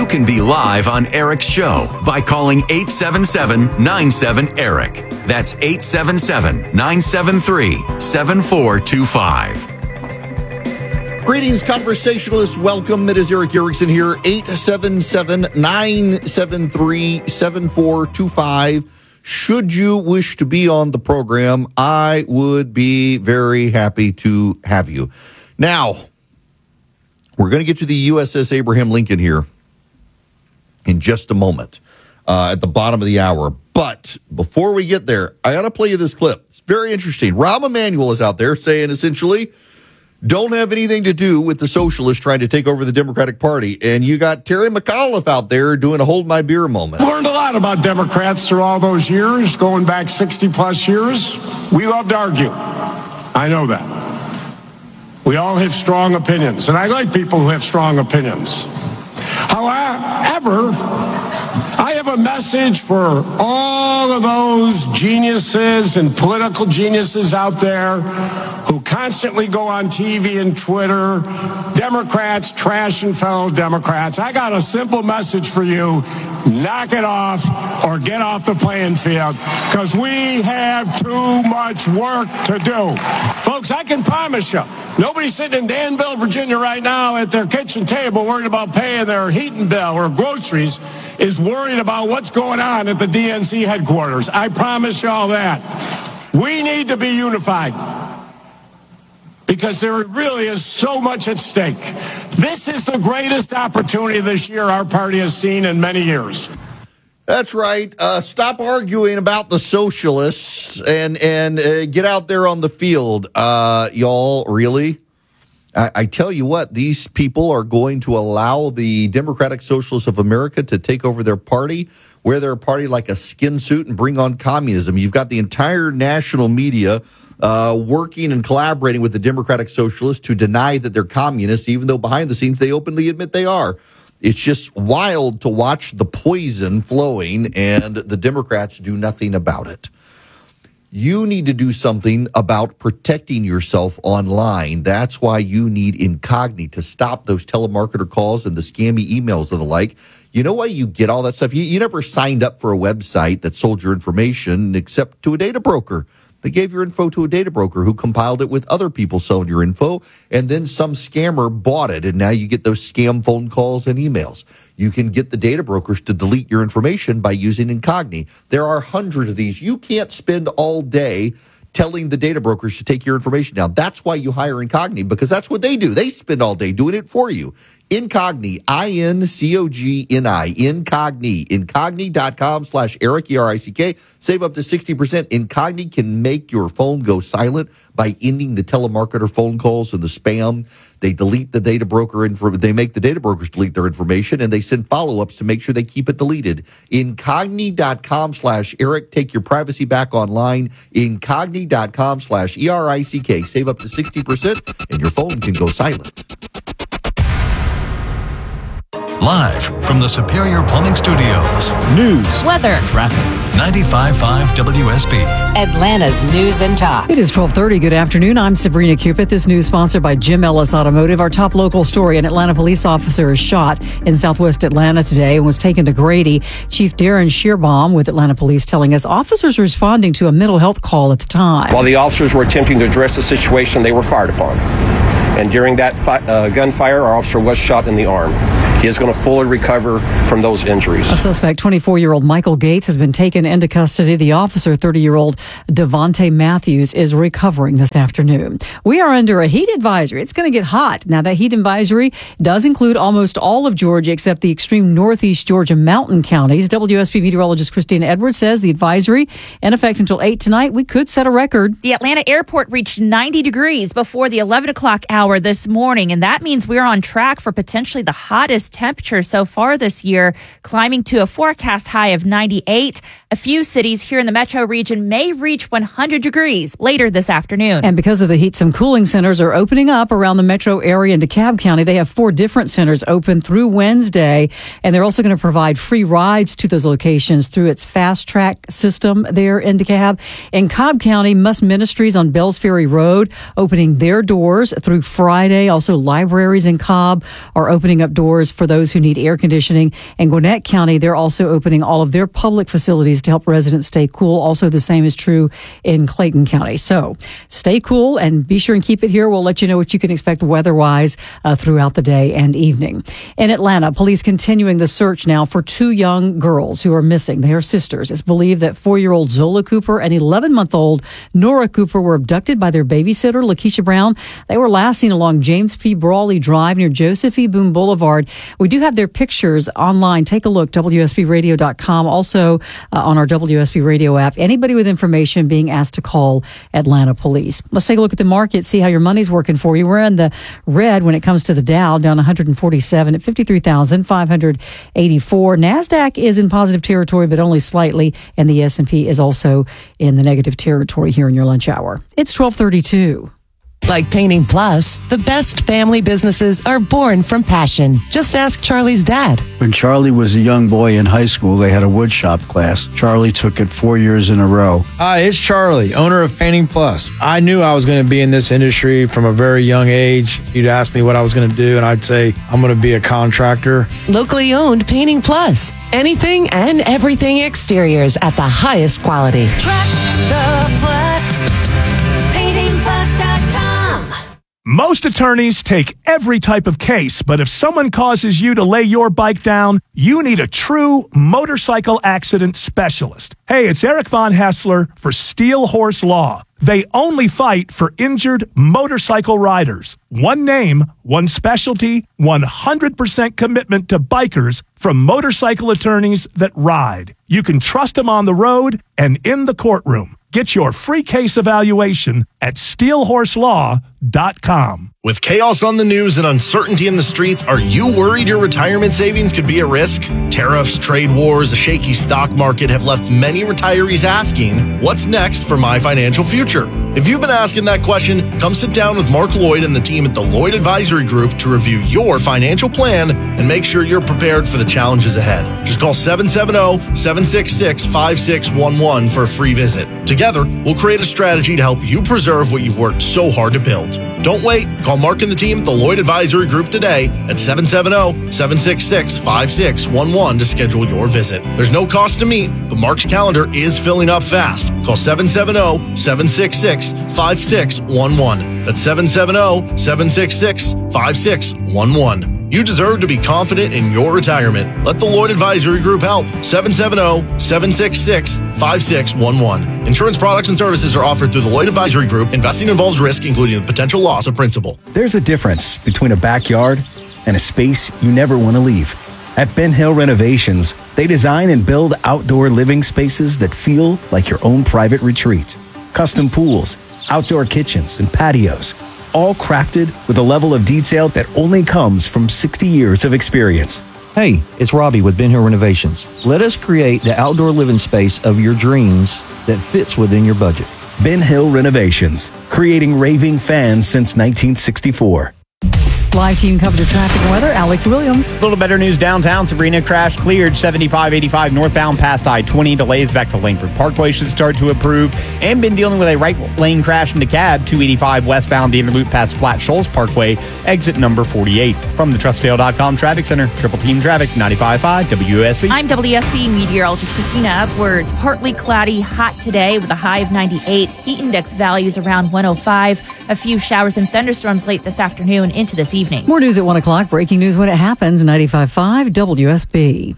can be live on Eric's show by calling 877-97-ERIC. That's 877-973-7425. Greetings, conversationalists. Welcome. It is Eric Erickson here. 877-973-7425. Should you wish to be on the program, I would be very happy to have you. Now, we're going to get to the USS Abraham Lincoln here in just a moment at the bottom of the hour. But before we get there, I got to play you this clip. It's very interesting. Rahm Emanuel is out there saying essentially, don't have anything to do with the socialists trying to take over the Democratic Party. And you got Terry McAuliffe out there doing a hold my beer moment. Learned a lot about Democrats through all those years, going back 60 plus years. We love to argue. I know that. We all have strong opinions, and I like people who have strong opinions. However, I have a message for all of those geniuses and political geniuses out there who constantly go on TV and Twitter, Democrats trashing fellow Democrats. I got a simple message for you. Knock it off or get off the playing field, because we have too much work to do. Folks, I can promise you, nobody sitting in Danville, Virginia right now at their kitchen table worried about paying their heating bill or groceries is worried about what's going on at the DNC headquarters. I promise you all that. We need to be unified, because there really is so much at stake. This is the greatest opportunity this year our party has seen in many years. That's right. Stop arguing about the socialists and get out there on the field. Y'all, really? I tell you what, these people are going to allow the Democratic Socialists of America to take over their party, wear their party like a skin suit, and bring on communism. You've got the entire national media working and collaborating with the Democratic Socialists to deny that they're communists, even though behind the scenes they openly admit they are. It's just wild to watch the poison flowing, and the Democrats do nothing about it. You need to do something about protecting yourself online. That's why you need Incogni to stop those telemarketer calls and the scammy emails and the like. You know why you get all that stuff? You never signed up for a website that sold your information except to a data broker. They gave your info to a data broker who compiled it with other people selling your info, and then some scammer bought it, and now you get those scam phone calls and emails. You can get the data brokers to delete your information by using Incogni. There are hundreds of these. You can't spend all day telling the data brokers to take your information down. That's why you hire Incogni, because that's what they do. They spend all day doing it for you. Incogni, I-N-C-O-G-N-I, Incogni, Incogni.com/Eric, E-R-I-C-K. Save up to 60%. Incogni can make your phone go silent by ending the telemarketer phone calls and the spam. They delete the data broker they make the data brokers delete their information, and they send follow-ups to make sure they keep it deleted. Incogni.com/Eric. Take your privacy back online. Incogni.com/ERICK. Save up to 60%, and your phone can go silent. Live from the Superior Plumbing Studios. News, weather, traffic. 95.5 WSB. Atlanta's News and Talk. It is 12:30. Good afternoon. I'm Sabrina Cupid. This news sponsored by Jim Ellis Automotive. Our top local story: an Atlanta police officer is shot in southwest Atlanta today and was taken to Grady. Chief Darren Shearbaum with Atlanta Police telling us officers were responding to a mental health call at the time. While the officers were attempting to address the situation, they were fired upon. And during that gunfire, our officer was shot in the arm. He is going to fully recover from those injuries. A suspect, 24-year-old Michael Gates, has been taken into custody. The officer, 30-year-old Devontae Matthews, is recovering this afternoon. We are under a heat advisory. It's going to get hot. Now, that heat advisory does include almost all of Georgia except the extreme northeast Georgia mountain counties. WSB meteorologist Christina Edwards says the advisory in effect until 8 tonight. We could set a record. The Atlanta airport reached 90 degrees before the 11 o'clock hour this morning, and that means we're on track for potentially the hottest temperature so far this year, climbing to a forecast high of 98. A few cities here in the metro region may reach 100 degrees later this afternoon. And because of the heat, some cooling centers are opening up around the metro area in DeKalb County. They have 4 different centers open through Wednesday, and they're also going to provide free rides to those locations through its fast track system there in DeKalb. In Cobb County, Muss Ministries on Bells Ferry Road opening their doors through Friday. Also, libraries in Cobb are opening up doors for those who need air conditioning. And Gwinnett County, they're also opening all of their public facilities to help residents stay cool. Also, the same is true in Clayton County. So stay cool and be sure and keep it here. We'll let you know what you can expect weather-wise throughout the day and evening. In Atlanta, police continuing the search now for two young girls who are missing. They are sisters. It's believed that 4-year-old Zola Cooper and 11-month-old Nora Cooper were abducted by their babysitter, Lakeisha Brown. They were last seen along James P. Brawley Drive near Joseph E. Boone Boulevard. We do have their pictures online. Take a look, WSBradio.com. Also on our WSB Radio app. Anybody with information being asked to call Atlanta police. Let's take a look at the market, see how your money's working for you. We're in the red when it comes to the Dow, down 147 at 53,584. NASDAQ is in positive territory, but only slightly, and the S&P is also in the negative territory here in your lunch hour. It's 12:32. Like Painting Plus, the best family businesses are born from passion. Just ask Charlie's dad. When Charlie was a young boy in high school, they had a woodshop class. Charlie took it 4 years in a row. Hi, it's Charlie, owner of Painting Plus. I knew I was going to be in this industry from a very young age. You'd ask me what I was going to do, and I'd say, I'm going to be a contractor. Locally owned Painting Plus. Anything and everything exteriors at the highest quality. Trust the Plus. PaintingPlus.com. Most attorneys take every type of case, but if someone causes you to lay your bike down, you need a true motorcycle accident specialist. Hey, it's Eric Von Hassler for Steel Horse Law. They only fight for injured motorcycle riders. One name, one specialty, 100% commitment to bikers from motorcycle attorneys that ride. You can trust them on the road and in the courtroom. Get your free case evaluation at steelhorselaw.com. With chaos on the news and uncertainty in the streets, are you worried your retirement savings could be at risk? Tariffs, trade wars, a shaky stock market have left many retirees asking, what's next for my financial future? If you've been asking that question, come sit down with Mark Lloyd and the team at the Lloyd Advisory Group to review your financial plan and make sure you're prepared for the challenges ahead. Just call 770-766-5611 for a free visit. Together, we'll create a strategy to help you preserve what you've worked so hard to build. Don't wait. Call Mark and the team at the Lloyd Advisory Group today at 770-766-5611 to schedule your visit. There's no cost to meet, but Mark's calendar is filling up fast. Call 770-766-5611. That's 770-766-5611. You deserve to be confident in your retirement. Let the Lloyd Advisory Group help. 770-766-5611. Insurance products and services are offered through the Lloyd Advisory Group. Investing involves risk, including the potential loss of principal. There's a difference between a backyard and a space you never want to leave. At Ben Hill Renovations, they design and build outdoor living spaces that feel like your own private retreat. Custom pools, outdoor kitchens, and patios, all crafted with a level of detail that only comes from 60 years of experience. Hey, it's Robbie with Ben Hill Renovations. Let us create the outdoor living space of your dreams that fits within your budget. Ben Hill Renovations, creating raving fans since 1964. Live team coverage of traffic and weather. Alex Williams. A little better news downtown. Sabrina crash cleared 75-85 northbound past I-20. Delays back to Langford Parkway should start to improve. And been dealing with a right lane crash in DeKalb. 285 westbound the inner loop past Flat Shoals Parkway. Exit number 48. From the TrustSale.com Traffic Center. Triple team traffic 95.5 WSB. I'm WSB meteorologist Christina Edwards. Partly cloudy, hot today with a high of 98. Heat index values around 105. A few showers and thunderstorms late this afternoon into this evening. More news at 1 o'clock. Breaking news when it happens. 95.5 WSB.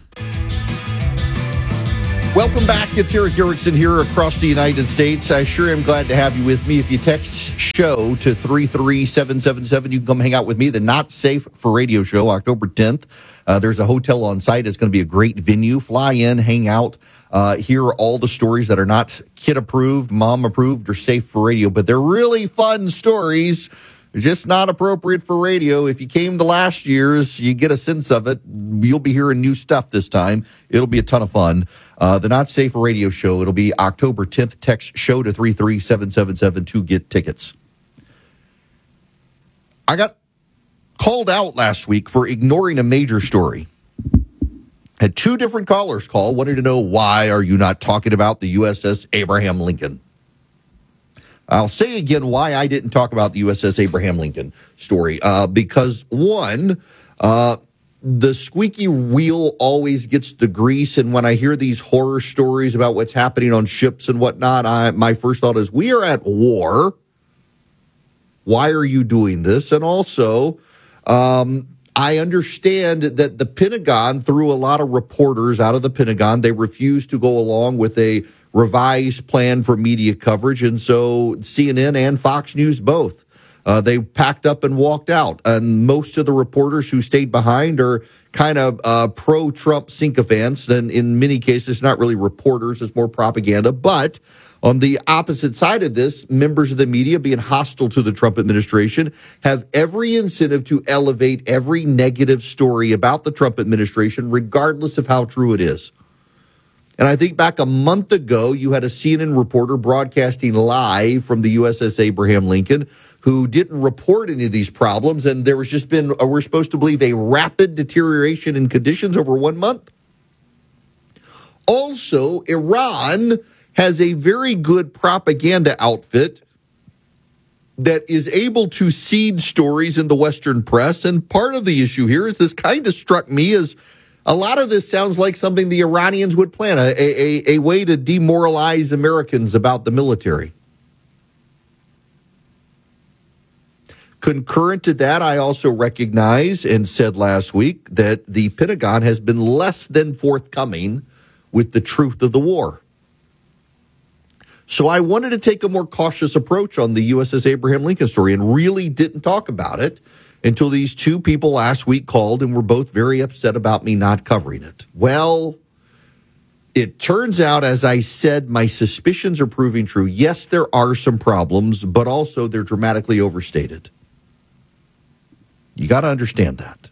Welcome back. It's Eric Erickson here across the United States. I sure am glad to have you with me. If you text SHOW to 33777, you can come hang out with me. The Not Safe for Radio show, October 10th. There's a hotel on site. It's going to be a great venue. Fly in, hang out, hear all the stories that are not kid approved, mom approved, or safe for radio. But they're really fun stories. They're just not appropriate for radio. If you came to last year's, you get a sense of it. You'll be hearing new stuff this time. It'll be a ton of fun. The Not Safe for Radio show, it'll be October 10th. Text SHOW to 33777 to get tickets. I got called out last week for ignoring a major story. Had two different callers call, wanted to know, why are you not talking about the USS Abraham Lincoln? I'll say again why I didn't talk about the USS Abraham Lincoln story. Because, one, the squeaky wheel always gets the grease. And when I hear these horror stories about what's happening on ships and whatnot, my first thought is, we are at war. Why are you doing this? And also, I understand that the Pentagon threw a lot of reporters out of the Pentagon. They refused to go along with a revised plan for media coverage. And so CNN and Fox News both, they packed up and walked out. And most of the reporters who stayed behind are kind of pro-Trump sycophants. And in many cases, not really reporters, it's more propaganda. But on the opposite side of this, members of the media being hostile to the Trump administration have every incentive to elevate every negative story about the Trump administration, regardless of how true it is. And I think back a month ago, you had a CNN reporter broadcasting live from the USS Abraham Lincoln who didn't report any of these problems. And there was just been, we're supposed to believe, a rapid deterioration in conditions over 1 month. Also, Iran has a very good propaganda outfit that is able to seed stories in the Western press. And part of the issue here is this kind of struck me as a lot of this sounds like something the Iranians would plan, a way to demoralize Americans about the military. Concurrent to that, I also recognize and said last week that the Pentagon has been less than forthcoming with the truth of the war. So I wanted to take a more cautious approach on the USS Abraham Lincoln story and really didn't talk about it until these two people last week called and were both very upset about me not covering it. Well, it turns out, as I said, my suspicions are proving true. Yes, there are some problems, but also they're dramatically overstated. You got to understand that.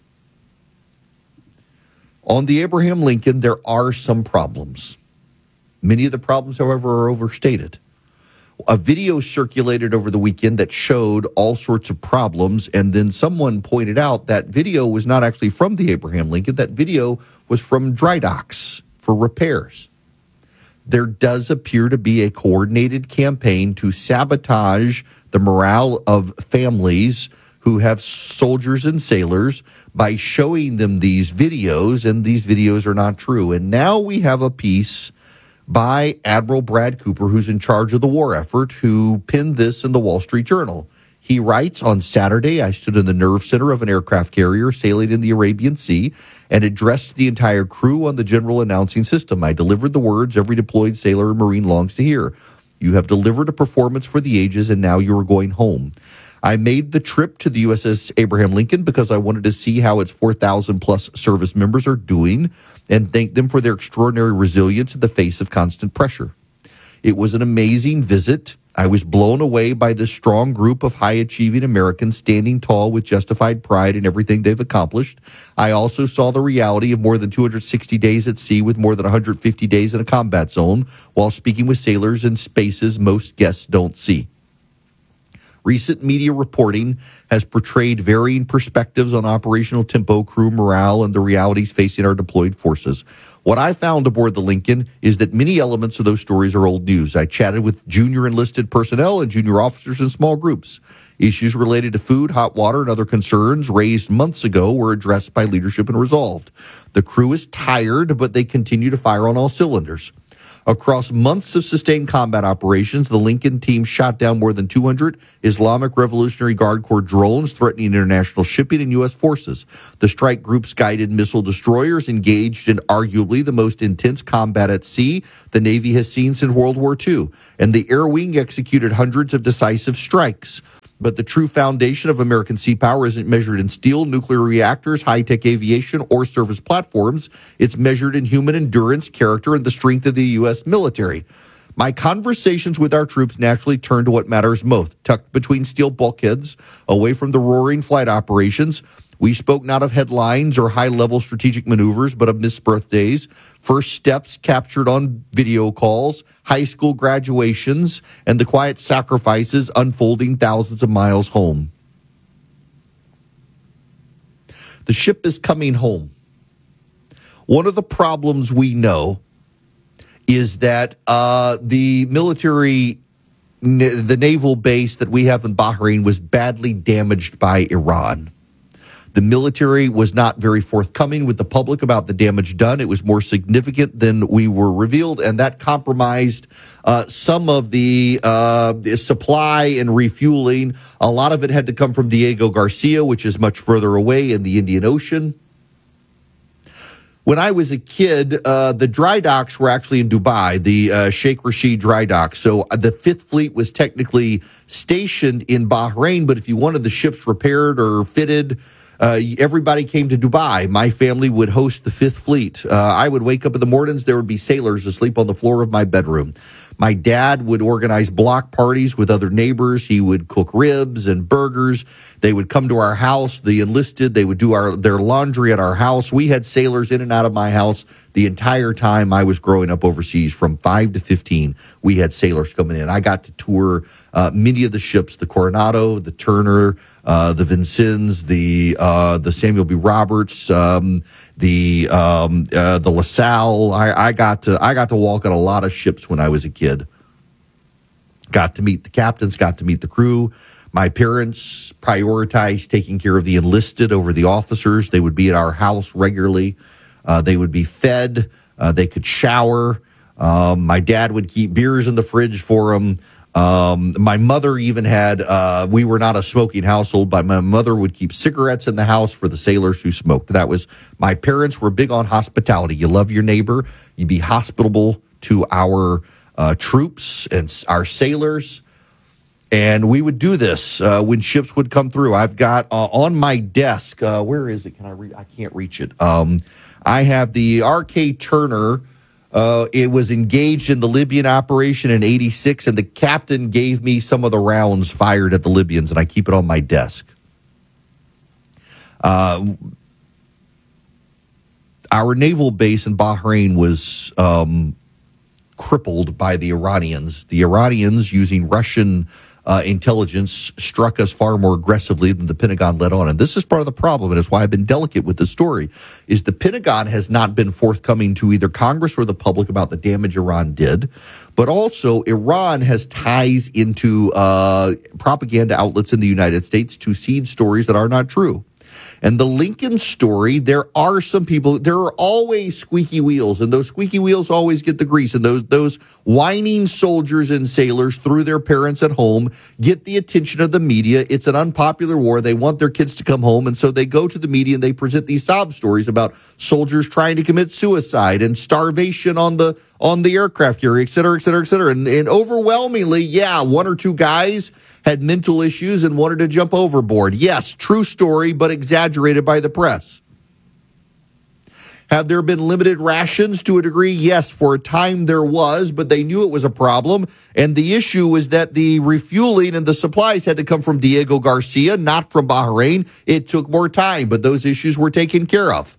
On the Abraham Lincoln, there are some problems. Many of the problems, however, are overstated. A video circulated over the weekend that showed all sorts of problems, and then someone pointed out that video was not actually from the Abraham Lincoln. That video was from dry docks for repairs. There does appear to be a coordinated campaign to sabotage the morale of families who have soldiers and sailors by showing them these videos, and these videos are not true. And now we have a piece by Admiral Brad Cooper, who's in charge of the war effort, who penned this in the Wall Street Journal. He writes, on Saturday, I stood in the nerve center of an aircraft carrier sailing in the Arabian Sea and addressed the entire crew on the general announcing system. I delivered the words every deployed sailor and Marine longs to hear. You have delivered a performance for the ages, and now you are going home. I made the trip to the USS Abraham Lincoln because I wanted to see how its 4,000 plus service members are doing and thank them for their extraordinary resilience in the face of constant pressure. It was an amazing visit. I was blown away by this strong group of high-achieving Americans standing tall with justified pride in everything they've accomplished. I also saw the reality of more than 260 days at sea with more than 150 days in a combat zone while speaking with sailors in spaces most guests don't see. Recent media reporting has portrayed varying perspectives on operational tempo, crew morale, and the realities facing our deployed forces. What I found aboard the Lincoln is that many elements of those stories are old news. I chatted with junior enlisted personnel and junior officers in small groups. Issues related to food, hot water, and other concerns raised months ago were addressed by leadership and resolved. The crew is tired, but they continue to fire on all cylinders. Across months of sustained combat operations, the Lincoln team shot down more than 200 Islamic Revolutionary Guard Corps drones threatening international shipping and U.S. forces. The strike group's guided missile destroyers engaged in arguably the most intense combat at sea the Navy has seen since World War II, and the Air Wing executed hundreds of decisive strikes. But the true foundation of American sea power isn't measured in steel, nuclear reactors, high-tech aviation, or surface platforms. It's measured in human endurance, character, and the strength of the U.S. military. My conversations with our troops naturally turn to what matters most, tucked between steel bulkheads, away from the roaring flight operations. We spoke not of headlines or high-level strategic maneuvers, but of missed birthdays, first steps captured on video calls, high school graduations, and the quiet sacrifices unfolding thousands of miles home. The ship is coming home. One of the problems we know is that the military the naval base that we have in Bahrain was badly damaged by Iran. The military was not very forthcoming with the public about the damage done. It was more significant than we were revealed, and that compromised some of the supply and refueling. A lot of it had to come from Diego Garcia, which is much further away in the Indian Ocean. When I was a kid, the dry docks were actually in Dubai, the Sheikh Rashid dry dock. So the Fifth Fleet was technically stationed in Bahrain, but if you wanted the ships repaired or fitted, everybody came to Dubai. My family would host the Fifth Fleet. I would wake up in the mornings, there would be sailors asleep on the floor of my bedroom. My dad would organize block parties with other neighbors. He would cook ribs and burgers. They would come to our house, the enlisted. They would do their laundry at our house. We had sailors in and out of my house the entire time I was growing up overseas. From 5 to 15, we had sailors coming in. I got to tour many of the ships, the Coronado, the Turner, the Vincennes, the Samuel B. Roberts, the LaSalle. I got to walk on a lot of ships when I was a kid. Got to meet the captains, got to meet the crew. My parents prioritized taking care of the enlisted over the officers. They would be at our house regularly. They would be fed. They could shower. My dad would keep beers in the fridge for them. My mother even had, we were not a smoking household, but my mother would keep cigarettes in the house for the sailors who smoked. My parents were big on hospitality. You love your neighbor. You be hospitable to our troops and our sailors. And we would do this when ships would come through. I've got on my desk, where is it? I can't reach it. I have the R.K. Turner. It was engaged in the Libyan operation in 86, and the captain gave me some of the rounds fired at the Libyans, and I keep it on my desk. Our naval base in Bahrain was crippled by the Iranians. The Iranians, using Russian intelligence, struck us far more aggressively than the Pentagon let on. And this is part of the problem, and it's why I've been delicate with this story, is the Pentagon has not been forthcoming to either Congress or the public about the damage Iran did. But also, Iran has ties into propaganda outlets in the United States to seed stories that are not true. And the Lincoln story, there are some people, there are always squeaky wheels, and those squeaky wheels always get the grease. And those whining soldiers and sailors through their parents at home get the attention of the media. It's an unpopular war. They want their kids to come home. And so they go to the media and they present these sob stories about soldiers trying to commit suicide and starvation on the aircraft carrier, et cetera, et cetera, et cetera. And overwhelmingly, yeah, one or two guys had mental issues and wanted to jump overboard. Yes, true story, but exaggerated by the press. Have there been limited rations to a degree? Yes, for a time there was, but they knew it was a problem. And the issue was that the refueling and the supplies had to come from Diego Garcia, not from Bahrain. It took more time, but those issues were taken care of.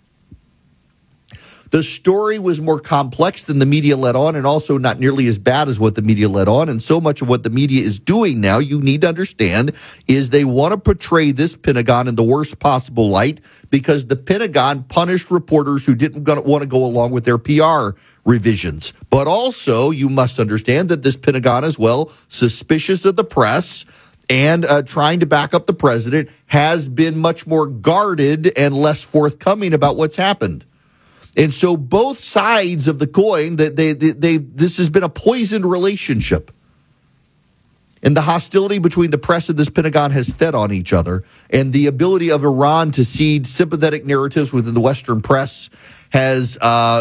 The story was more complex than the media let on, and also not nearly as bad as what the media let on. And so much of what the media is doing now, you need to understand, is they want to portray this Pentagon in the worst possible light because the Pentagon punished reporters who didn't want to go along with their PR revisions. But also, you must understand that this Pentagon as well, suspicious of the press and trying to back up the president, has been much more guarded and less forthcoming about what's happened. And so both sides of the coin, this has been a poisoned relationship. And the hostility between the press and this Pentagon has fed on each other. And the ability of Iran to seed sympathetic narratives within the Western press has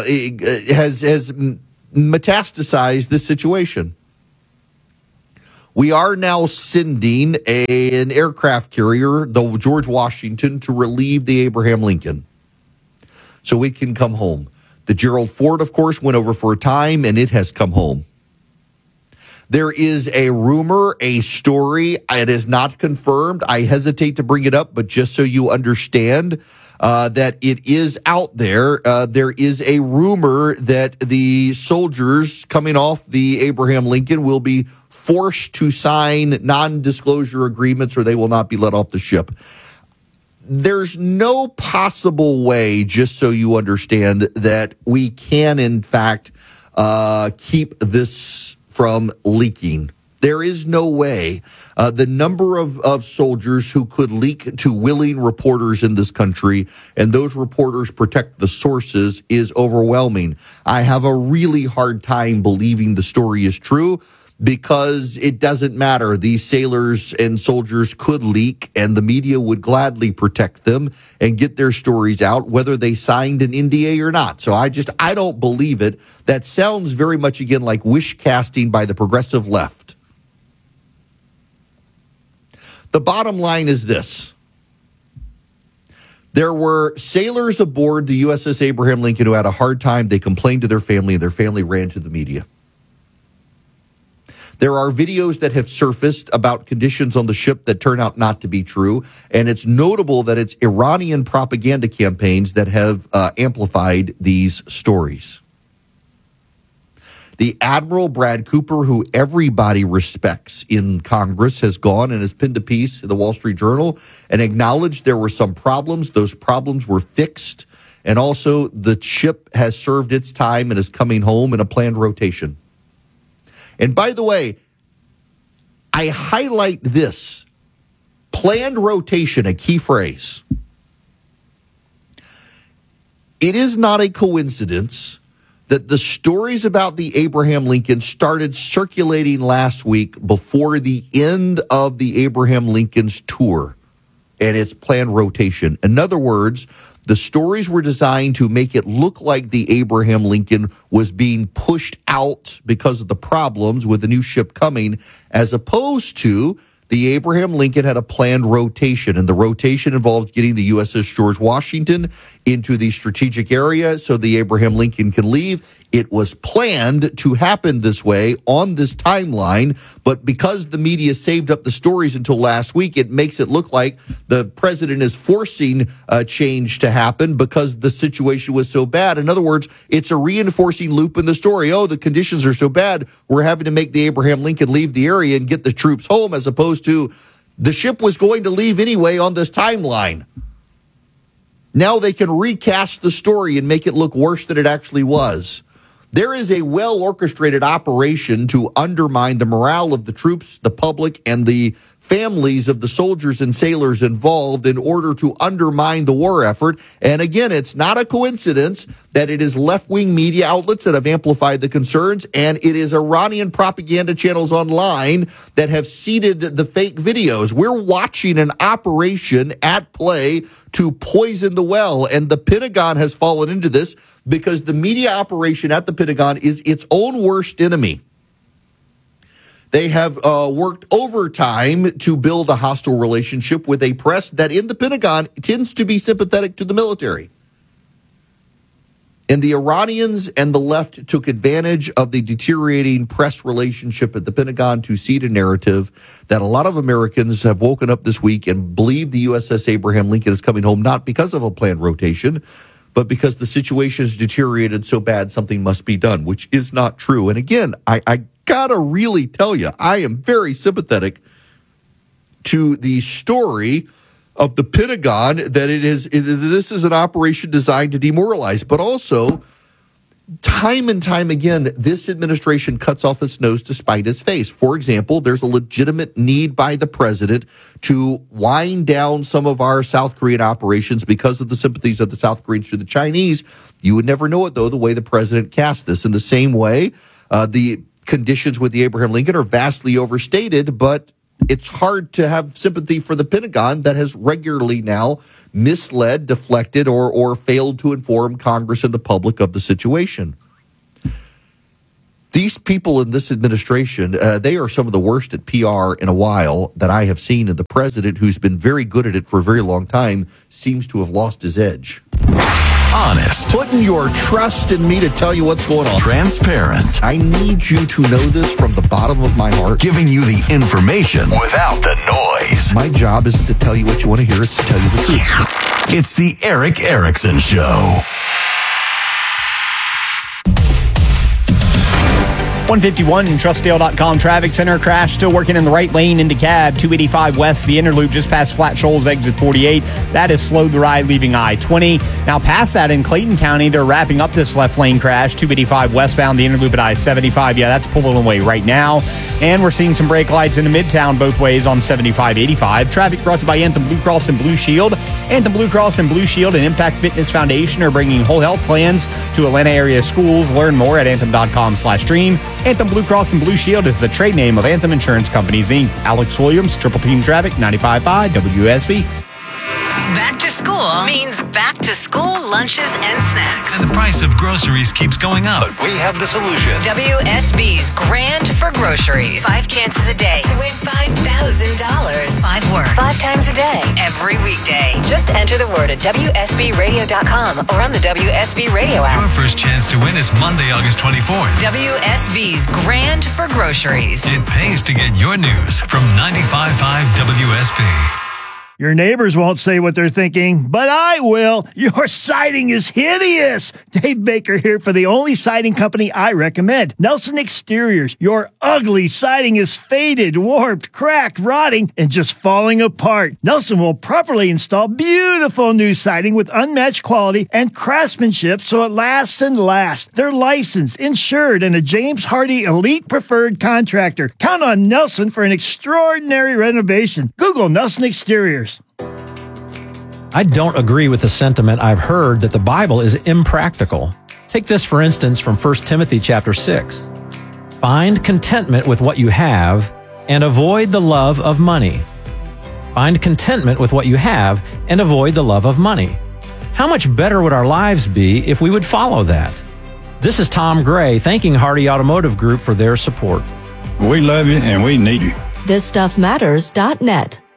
metastasized this situation. We are now sending an aircraft carrier, the George Washington, to relieve the Abraham Lincoln, so it can come home. The Gerald Ford, of course, went over for a time, and it has come home. There is a rumor, a story. It is not confirmed. I hesitate to bring it up, but just so you understand that it is out there. There is a rumor that the soldiers coming off the Abraham Lincoln will be forced to sign non-disclosure agreements or they will not be let off the ship. There's no possible way, just so you understand, that we can, in fact, keep this from leaking. There is no way the number of soldiers who could leak to willing reporters in this country, and those reporters protect the sources, is overwhelming. I have a really hard time believing the story is true because it doesn't matter. These sailors and soldiers could leak, and the media would gladly protect them and get their stories out, whether they signed an NDA or not. So I don't believe it. That sounds very much, again, like wish casting by the progressive left. The bottom line is this. There were sailors aboard the USS Abraham Lincoln who had a hard time. They complained to their family, and their family ran to the media. There are videos that have surfaced about conditions on the ship that turn out not to be true, and it's notable that it's Iranian propaganda campaigns that have amplified these stories. The Admiral Brad Cooper, who everybody respects in Congress, has gone and has penned a piece in the Wall Street Journal and acknowledged there were some problems. Those problems were fixed. And also, the ship has served its time and is coming home in a planned rotation. And by the way, I highlight this. Planned rotation, a key phrase. It is not a coincidence that the stories about the Abraham Lincoln started circulating last week before the end of the Abraham Lincoln's tour and its planned rotation. In other words, the stories were designed to make it look like the Abraham Lincoln was being pushed out because of the problems with the new ship coming, as opposed to the Abraham Lincoln had a planned rotation, and the rotation involved getting the USS George Washington into the strategic area so the Abraham Lincoln can leave. It was planned to happen this way on this timeline, but because the media saved up the stories until last week, it makes it look like the president is forcing a change to happen because the situation was so bad. In other words, it's a reinforcing loop in the story. Oh, the conditions are so bad, we're having to make the Abraham Lincoln leave the area and get the troops home, as opposed to the ship was going to leave anyway on this timeline. Now they can recast the story and make it look worse than it actually was. There is a well-orchestrated operation to undermine the morale of the troops, the public, and the families of the soldiers and sailors involved in order to undermine the war effort. And again, it's not a coincidence that it is left-wing media outlets that have amplified the concerns, and it is Iranian propaganda channels online that have seeded the fake videos. We're watching an operation at play to poison the well, and the Pentagon has fallen into this because the media operation at the Pentagon is its own worst enemy. They have worked overtime to build a hostile relationship with a press that in the Pentagon tends to be sympathetic to the military. And the Iranians and the left took advantage of the deteriorating press relationship at the Pentagon to seed a narrative that a lot of Americans have woken up this week and believe the USS Abraham Lincoln is coming home, not because of a planned rotation, but because the situation has deteriorated so bad something must be done, which is not true. And again, I gotta really tell you, I am very sympathetic to the story of the Pentagon that this is an operation designed to demoralize, but also time and time again, this administration cuts off its nose to spite its face. For example, there's a legitimate need by the president to wind down some of our South Korean operations because of the sympathies of the South Koreans to the Chinese. You would never know it, though, the way the president cast this. In the same way, the conditions with the Abraham Lincoln are vastly overstated, but it's hard to have sympathy for the Pentagon that has regularly now misled, deflected, or failed to inform Congress and the public of the situation. These people in this administration, they are some of the worst at PR in a while that I have seen, and the president, who's been very good at it for a very long time, seems to have lost his edge. Honest. Putting your trust in me to tell you what's going on. Transparent. I need you to know this from the bottom of my heart. Giving you the information without the noise. My job isn't to tell you what you want to hear, it's to tell you the truth. It's the Erick Erickson Show. 151 in Trustdale.com traffic center. Crash still working in the right lane into cab. 285 west, the inner loop just past Flat Shoals, exit 48. That has slowed the ride leaving I-20. Now past that in Clayton County, they're wrapping up this left lane crash. 285 westbound, the inner loop at I-75. Yeah, that's pulling away right now. And we're seeing some brake lights into Midtown both ways on 75-85. Traffic brought to you by Anthem Blue Cross and Blue Shield. Anthem Blue Cross and Blue Shield and Impact Fitness Foundation are bringing whole health plans to Atlanta area schools. Learn more at anthem.com/dream. Anthem Blue Cross and Blue Shield is the trade name of Anthem Insurance Companies, Inc. Alex Williams, Triple Team Traffic, 95.5 WSB. Back to school means back to school lunches and snacks. And the price of groceries keeps going up. But we have the solution. WSB's Grand for Groceries. 5 chances a day to win $5,000. 5 words. 5 times a day. Every weekday. Just enter the word at WSBRadio.com or on the WSB Radio app. Your first chance to win is Monday, August 24th. WSB's Grand for Groceries. It pays to get your news from 95.5 WSB. Your neighbors won't say what they're thinking, but I will. Your siding is hideous. Dave Baker here for the only siding company I recommend, Nelson Exteriors. Your ugly siding is faded, warped, cracked, rotting, and just falling apart. Nelson will properly install beautiful new siding with unmatched quality and craftsmanship so it lasts and lasts. They're licensed, insured, and a James Hardy Elite Preferred Contractor. Count on Nelson for an extraordinary renovation. Google Nelson Exteriors. I don't agree with the sentiment I've heard that the Bible is impractical. Take this, for instance, from 1 Timothy chapter 6. Find contentment with what you have and avoid the love of money. Find contentment with what you have and avoid the love of money. How much better would our lives be if we would follow that? This is Tom Gray thanking Hardy Automotive Group for their support. We love you and we need you. ThisStuffMatters.net.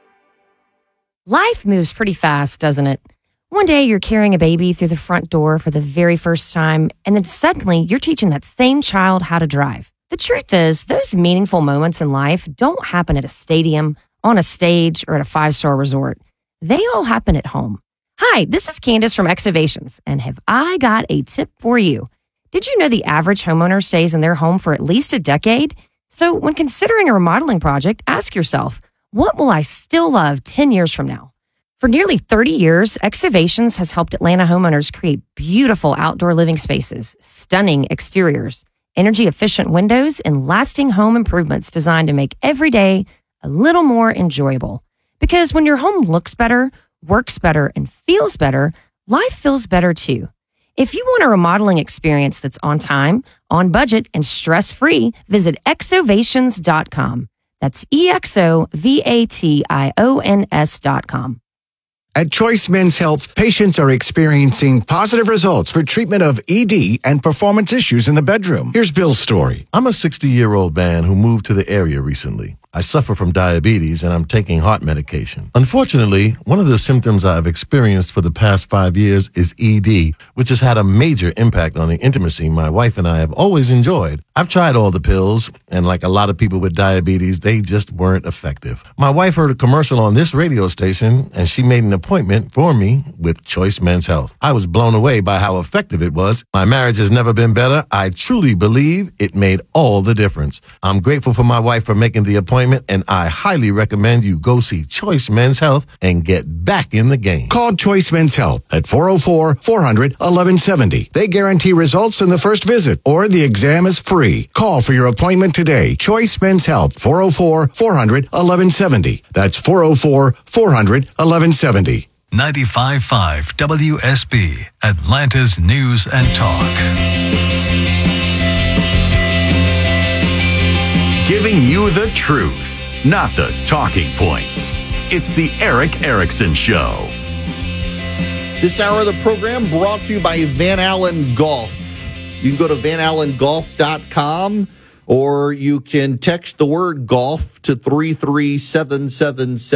Life moves pretty fast, doesn't it? One day you're carrying a baby through the front door for the very first time, and then suddenly you're teaching that same child how to drive. The truth is, those meaningful moments in life don't happen at a stadium, on a stage, or at a 5-star resort. They all happen at home. Hi, this is Candace from Excavations, and have I got a tip for you? Did you know the average homeowner stays in their home for at least a decade? So when considering a remodeling project, ask yourself, what will I still love 10 years from now? For nearly 30 years, Excavations has helped Atlanta homeowners create beautiful outdoor living spaces, stunning exteriors, energy-efficient windows, and lasting home improvements designed to make every day a little more enjoyable. Because when your home looks better, works better, and feels better, life feels better too. If you want a remodeling experience that's on time, on budget, and stress-free, visit exovations.com. That's EXOVATIONS.com. At Choice Men's Health, patients are experiencing positive results for treatment of ED and performance issues in the bedroom. Here's Bill's story. I'm a 60-year-old man who moved to the area recently. I suffer from diabetes and I'm taking heart medication. Unfortunately, one of the symptoms I've experienced for the past 5 years is ED, which has had a major impact on the intimacy my wife and I have always enjoyed. I've tried all the pills, and like a lot of people with diabetes, they just weren't effective. My wife heard a commercial on this radio station, and she made an appointment for me with Choice Men's Health. I was blown away by how effective it was. My marriage has never been better. I truly believe it made all the difference. I'm grateful for my wife for making the appointment, and I highly recommend you go see Choice Men's Health and get back in the game. Call Choice Men's Health at 404-400-1170. They guarantee results in the first visit, or the exam is free. Call for your appointment today. Choice Men's Health, 404-400-1170. That's 404-400-1170. 95.5 WSB, Atlanta's News and Talk. Giving you the truth, not the talking points. It's the Eric Erickson Show. This hour of the program brought to you by Van Allen Golf. You can go to vanallengolf.com, or you can text the word golf to 33777.